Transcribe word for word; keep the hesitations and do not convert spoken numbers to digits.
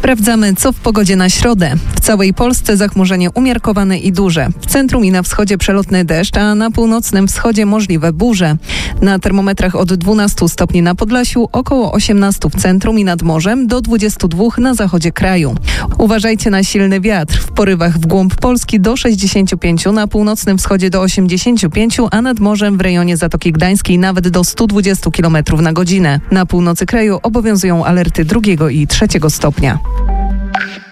Sprawdzamy, co w pogodzie na środę. W całej Polsce zachmurzenie umiarkowane i duże. W centrum i na wschodzie przelotny deszcz, a na północnym wschodzie możliwe burze. Na termometrach od dwunastu stopni na Podlasiu, około osiemnastu w centrum i nad morzem, do dwudziestu dwóch na zachodzie kraju. Uważajcie na silny wiatr. W porywach w głąb Polski do sześćdziesięciu pięciu, na północnym wschodzie do osiemdziesięciu pięciu, a nad morzem w rejonie Zatoki Gdańskiej nawet do stu dwudziestu kilometrów na godzinę. Na północy kraju obowiązują alerty drugiego i trzeciego stopnia.